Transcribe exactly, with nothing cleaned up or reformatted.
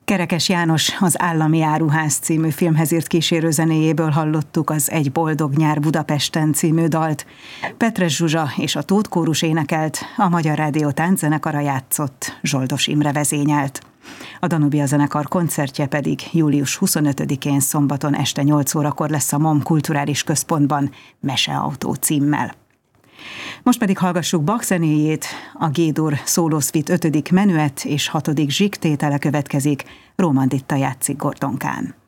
Kerekes János az Állami Áruház című filmhez írt kísérőzenéjéből hallottuk az Egy boldog nyár Budapesten című dalt. Petres Zsuzsa és a Tóth Kórus énekelt, a Magyar Rádió Tánczenekara játszott, Zsoldos Imre vezényelt. A Danubia zenekar koncertje pedig július huszonötödikén szombaton este nyolc órakor lesz a MOM Kulturális Központban Meseautó címmel. Most pedig hallgassuk Bach zenéjét, a G-dur Solo Suite ötödik menüet és hatodik zsik tétele következik, Róman Ditta játszik gordonkán.